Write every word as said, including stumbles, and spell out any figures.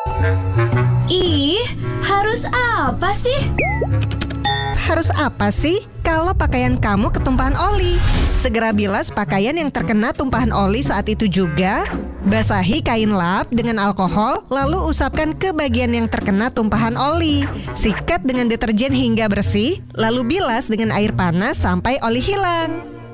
Ih, harus apa sih? Harus apa sih kalau pakaian kamu ketumpahan oli? Segera bilas pakaian yang terkena tumpahan oli saat itu juga. Basahi kain lap dengan alkohol, lalu usapkan ke bagian yang terkena tumpahan oli. Sikat dengan deterjen hingga bersih, lalu bilas dengan air panas sampai oli hilang.